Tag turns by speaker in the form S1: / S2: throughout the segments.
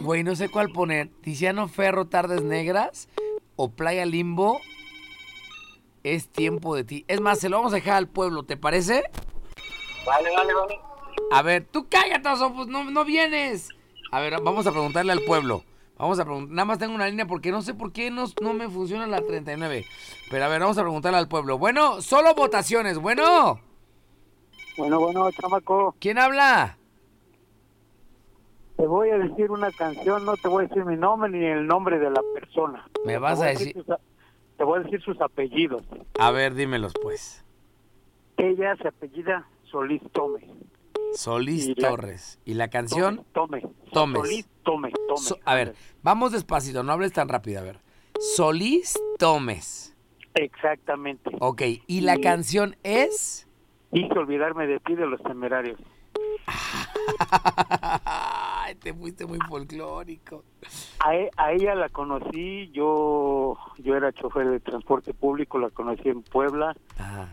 S1: Güey, no sé cuál poner. Tiziano Ferro, Tardes Negras o Playa Limbo, Es Tiempo de Ti. Es más, se lo vamos a dejar al pueblo, ¿te parece?
S2: Vale.
S1: A ver, tú cállate, oso, pues no vienes. A ver, vamos a preguntarle al pueblo. Vamos a preguntar, nada más tengo una línea porque no sé por qué no me funciona la 39. Pero a ver, vamos a preguntarle al pueblo. Bueno, solo votaciones, bueno.
S2: Bueno, chamaco,
S1: ¿Quién habla?
S2: te voy a decir una canción, no te voy a decir mi nombre ni el nombre de la persona.
S1: Me vas a decir...
S2: Te voy a decir sus apellidos.
S1: A ver, dímelos pues.
S2: Ella se apellida Solís Tome.
S1: Solís Torres. ¿Y la canción?
S2: Tomes.
S1: Solís
S2: Tome.
S1: A ver, vamos despacito, no hables tan rápido, a ver. Solís Tomes.
S2: Exactamente.
S1: Ok, ¿y la canción es?
S2: Hice olvidarme de ti de Los Temerarios.
S1: Ay, te fuiste muy folclórico.
S2: A ella la conocí, yo era chofer de transporte público, la conocí en Puebla.
S1: Ajá.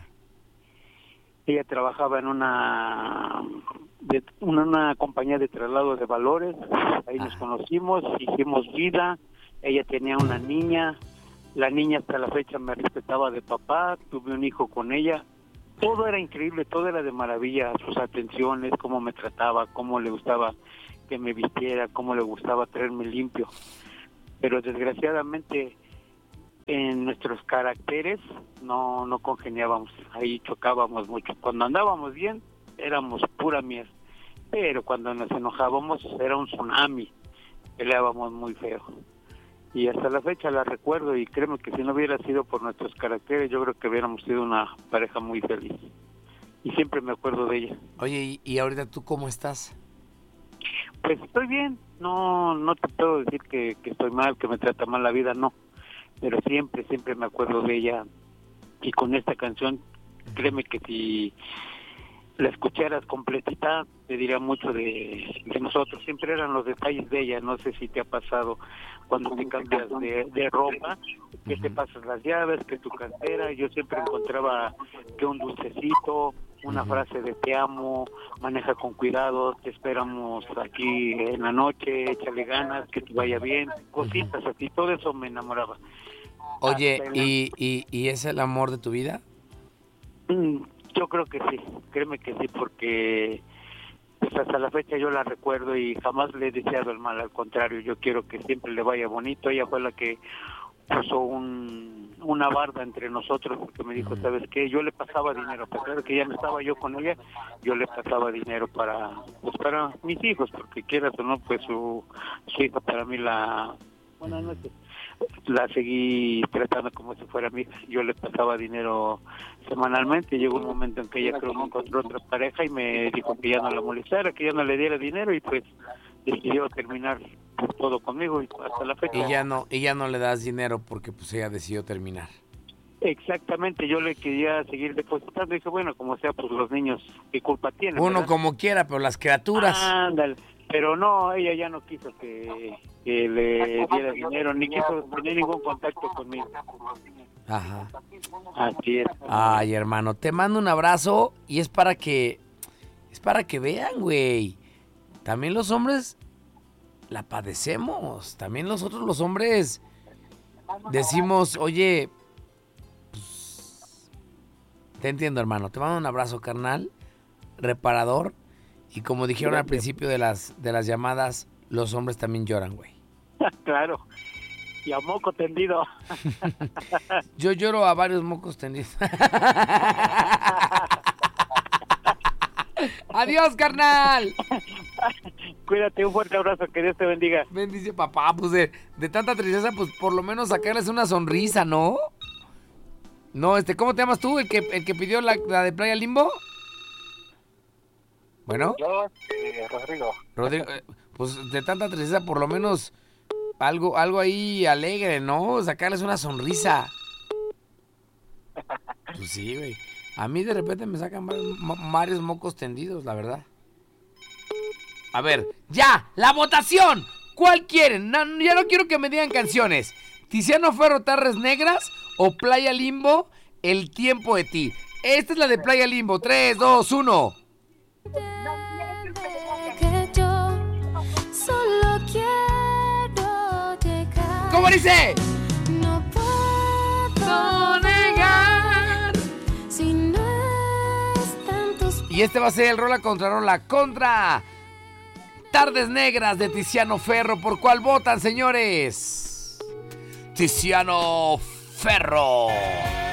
S2: Ella trabajaba en una compañía de traslado de valores. Ahí nos conocimos, hicimos vida. Ella tenía una niña. La niña hasta la fecha me respetaba de papá. Tuve un hijo con ella. Todo era increíble, todo era de maravilla. Sus atenciones, cómo me trataba, cómo le gustaba que me vistiera, cómo le gustaba traerme limpio. Pero desgraciadamente en nuestros caracteres no congeniábamos, ahí chocábamos mucho. Cuando andábamos bien éramos pura miel, pero cuando nos enojábamos era un tsunami, peleábamos muy feo. Y hasta la fecha la recuerdo, y créeme que si no hubiera sido por nuestros caracteres, yo creo que hubiéramos sido una pareja muy feliz. Y siempre me acuerdo de ella.
S1: Oye, ¿y ahorita tú cómo estás?
S2: Pues estoy bien, no te puedo decir que estoy mal, que me trata mal la vida, no. Pero siempre me acuerdo de ella. Y con esta canción, créeme que si la escucharas completita, te diría mucho de nosotros. Siempre eran los detalles de ella. No sé si te ha pasado cuando te cambias de ropa, que te pasas las llaves, que tu cartera. Yo siempre encontraba que un dulcecito, una frase de te amo, maneja con cuidado, te esperamos aquí en la noche, échale ganas, que te vaya bien, cositas así. Todo eso me enamoraba.
S1: Oye, ¿y es el amor de tu vida?
S2: Yo creo que sí, créeme que sí, porque pues hasta la fecha yo la recuerdo y jamás le he deseado el mal, al contrario, yo quiero que siempre le vaya bonito. Ella fue la que puso una barda entre nosotros, porque me dijo, ¿sabes qué? Yo le pasaba dinero, a pesar de que ya no estaba yo con ella, yo le pasaba dinero para mis hijos, porque quieras o no, pues su hija para mí la seguí tratando como si fuera mi hija. Yo le pasaba dinero semanalmente. Llegó un momento en que ella creo que encontró otra pareja y me dijo que ya no la molestara, que ya no le diera dinero, y pues decidió terminar todo conmigo y hasta la fecha.
S1: Y ya no le das dinero porque pues ella decidió terminar.
S2: Exactamente, yo le quería seguir depositando. Dije, bueno, como sea, pues los niños, ¿qué culpa tienen?
S1: Uno
S2: ¿verdad?
S1: como quiera, pero las criaturas.
S2: Ándale. Pero no, ella ya no quiso que le diera dinero, ni quiso tener ningún contacto conmigo.
S1: Ajá.
S2: Así es.
S1: Ay, hermano, te mando un abrazo y es para que vean, güey. También los hombres la padecemos. También nosotros los hombres decimos, oye, pues, te entiendo, hermano. Te mando un abrazo, carnal, reparador. Y como dijeron al principio de las llamadas, los hombres también lloran, güey.
S2: Claro. Y a moco tendido.
S1: Yo lloro a varios mocos tendidos. Adiós, carnal.
S2: Cuídate, un fuerte abrazo, que Dios te bendiga.
S1: Bendice, papá, pues de tanta tristeza, pues por lo menos sacarles una sonrisa, ¿no? No, ¿cómo te llamas tú? ¿El que pidió la de Playa Limbo? Bueno.
S3: Yo, Rodrigo.
S1: Pues de tanta tristeza, por lo menos algo ahí alegre, ¿no? Sacarles una sonrisa. Pues sí, güey. A mí de repente me sacan varios mocos tendidos, la verdad. A ver, ya, la votación. ¿Cuál quieren? Ya no quiero que me digan canciones. Tiziano Ferro, Tardes Negras o Playa Limbo, El Tiempo de Ti. Esta es la de Playa Limbo. 3, 2, 1.
S4: Que yo solo quiero
S1: ¿Cómo dice?
S4: No puedo negar si no están tus...
S1: Y este va a ser el rola contra Tardes Negras de Tiziano Ferro. ¿Por cuál votan, señores? Tiziano Ferro.